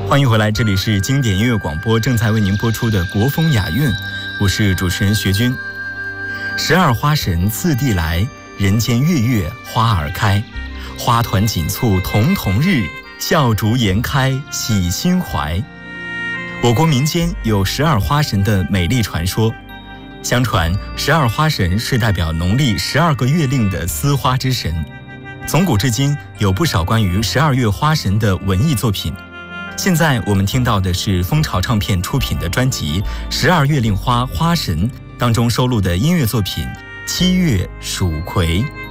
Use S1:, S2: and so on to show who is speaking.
S1: 欢迎回来，这里是经典音乐广播，正在为您播出的国风雅韵，我是主持人学军。12花神次第来，人间月月花儿开，花团锦簇同同日，笑逐颜开喜心怀。我国民间有12花神的美丽传说，相传12花神是代表农历12个月令的司花之神。从古至今，有不少关于12月花神的文艺作品。现在我们听到的是蜂巢唱片出品的专辑《12月令花花神》当中收录的音乐作品《七月蜀葵》。